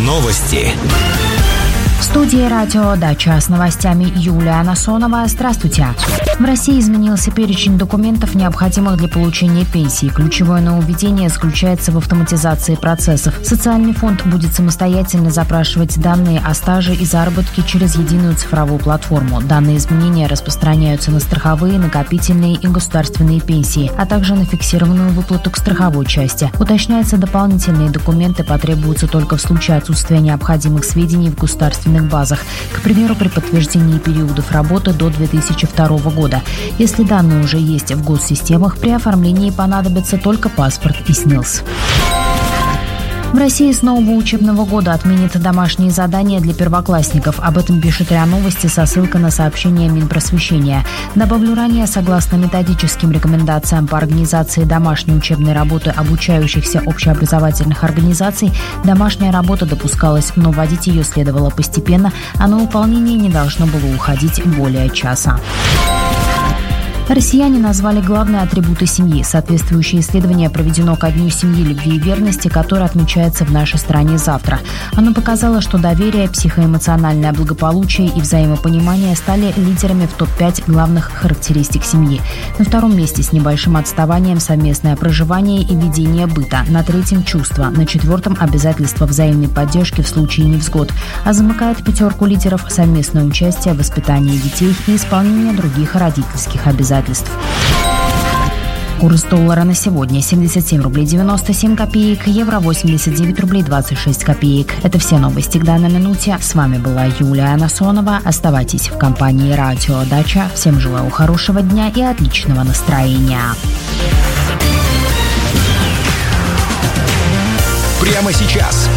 Новости. В студии радио «Дача» с новостями Юлия Насонова. Здравствуйте. В России изменился перечень документов, необходимых для получения пенсии. Ключевое нововведение заключается в автоматизации процессов. Социальный фонд будет самостоятельно запрашивать данные о стаже и заработке через единую цифровую платформу. Данные изменения распространяются на страховые, накопительные и государственные пенсии, а также на фиксированную выплату к страховой части. Уточняется, дополнительные документы потребуются только в случае отсутствия необходимых сведений в государственных базах, к примеру, при подтверждении периодов работы до 2002 года. Если данные уже есть в госсистемах, при оформлении понадобится только паспорт и СНИЛС. В России с нового учебного года отменят домашние задания для первоклассников. Об этом пишет РИА Новости со ссылкой на сообщение Минпросвещения. Добавлю, ранее, согласно методическим рекомендациям по организации домашней учебной работы обучающихся общеобразовательных организаций, домашняя работа допускалась, но вводить ее следовало постепенно, а на выполнение не должно было уходить более часа. Россияне назвали главные атрибуты семьи. Соответствующее исследование проведено ко Дню семьи, любви и верности, который отмечается в нашей стране завтра. Оно показало, что доверие, психоэмоциональное благополучие и взаимопонимание стали лидерами в топ-5 главных характеристик семьи. На втором месте с небольшим отставанием совместное проживание и ведение быта. На третьем – чувства. На четвертом – обязательство взаимной поддержки в случае невзгод. А замыкает пятерку лидеров совместное участие в воспитании детей и исполнение других родительских обязательств. Курс доллара на сегодня 77 рублей 97 копеек, евро 89 рублей 26 копеек. Это все новости к данной минуте. С вами была Юлия Насонова. Оставайтесь в компании радио «Дача». Всем желаю хорошего дня и отличного настроения. Прямо сейчас